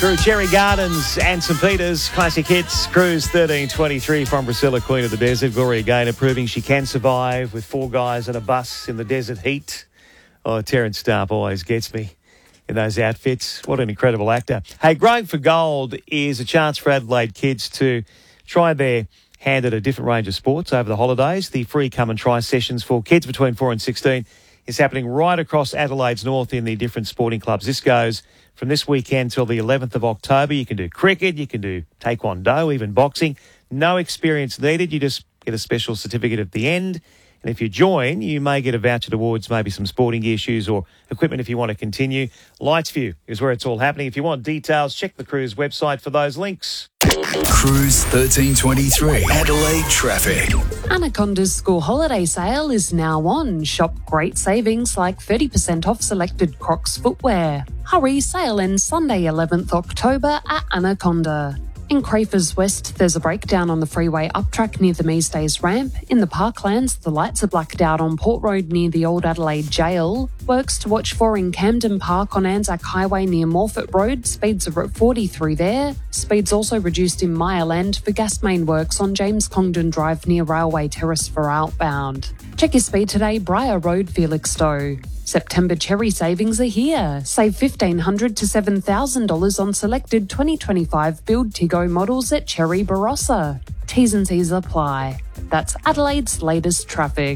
Through Cherry Gardens and St Peters, classic hits, Cruise 1323 from Priscilla, Queen of the Desert. Gloria Gaynor proving she can survive with four guys and a bus in the desert heat. Oh, Terence Stamp always gets me in those outfits. What an incredible actor. Hey, Growing for Gold is a chance for Adelaide kids to try their hand at a different range of sports over the holidays. The free come and try sessions for kids between 4 and 16 is happening right across Adelaide's north in the different sporting clubs. This goes from this weekend till the 11th of October. You can do cricket, you can do taekwondo, even boxing. No experience needed. You just get a special certificate at the end. And if you join, you may get a voucher towards maybe some sporting gear, shoes or equipment if you want to continue. Lightsview is where it's all happening. If you want details, check the Cruise website for those links. Cruise 1323, Adelaide traffic. Anaconda's school holiday sale is now on. Shop great savings like 30% off selected Crocs footwear. Hurry, sale ends Sunday 11th October at Anaconda. In Crafers West, there's a breakdown on the freeway uptrack near the Measdays ramp. In the Parklands, the lights are blacked out on Port Road near the Old Adelaide Jail. Works to watch for in Camden Park on Anzac Highway near Morfett Road. Speeds are at 40 through there. Speeds also reduced in Mireland for gas main works on James Congdon Drive near Railway Terrace for outbound. Check your speed today, Briar Road, Felixstowe. September cherry savings are here. Save $1,500 to $7,000 on selected 2025 Build Tiggo models at Cherry Barossa. T's and C's apply. That's Adelaide's latest traffic.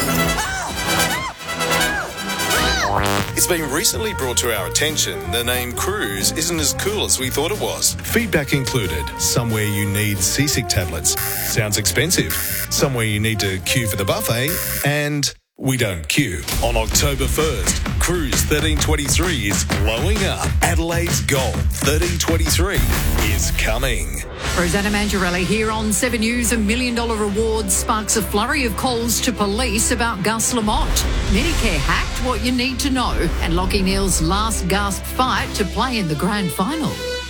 It's been recently brought to our attention the name Cruise isn't as cool as we thought it was. Feedback included, somewhere you need seasick tablets. Sounds expensive. Somewhere you need to queue for the buffet. And we don't queue. On October 1st, Cruise 1323 is blowing up. Adelaide's Gold 1323 is coming. Rosanna Mangiarelli here on 7 News. $1 million reward sparks a flurry of calls to police about Gus Lamont. Medicare hacked, what you need to know, and Lachie Neale's last gasp fight to play in the grand final.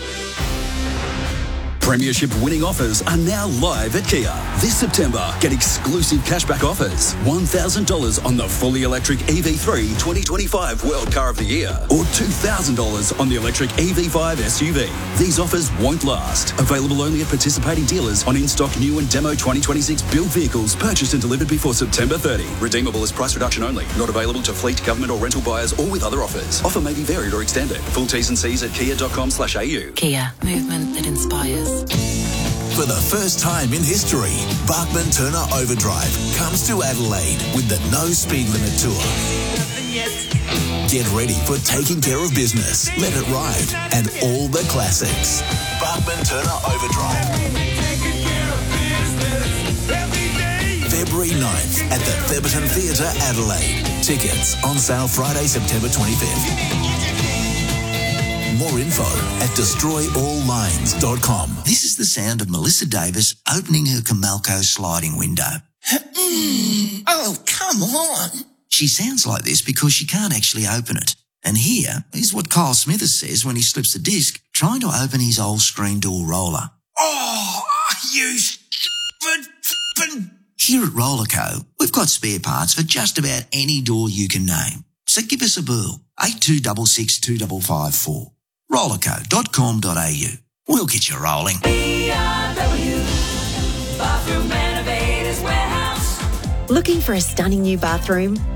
Premiership winning offers are now live at Kia. This September, get exclusive cashback offers. $1,000 on the fully electric EV3 2025 World Car of the Year or $2,000 on the electric EV5 SUV. These offers won't last. Available only at participating dealers on in-stock new and demo 2026 built vehicles purchased and delivered before September 30. Redeemable as price reduction only. Not available to fleet, government or rental buyers or with other offers. Offer may be varied or extended. Full T's and C's at kia.com/au. Kia, movement that inspires. For the first time in history, Bachman Turner Overdrive comes to Adelaide with the No Speed Limit Tour. Get ready for taking care of business, Let It Ride, and all the classics. Bachman Turner Overdrive. February 9th at the Theberton Theatre, Adelaide. Tickets on sale Friday, September 25th. More info at destroyalllines.com. This is the sound of Melissa Davis opening her Comalco sliding window. Oh, come on. She sounds like this because she can't actually open it. And here is what Kyle Smithers says when he slips the disc trying to open his old screen door roller. Oh, you stupid. Here at Rollerco, we've got spare parts for just about any door you can name. So give us a bell, 8266 2554. Rollerco.com.au. We'll get you rolling. BRW, Bathroom Renovators Warehouse. Looking for a stunning new bathroom?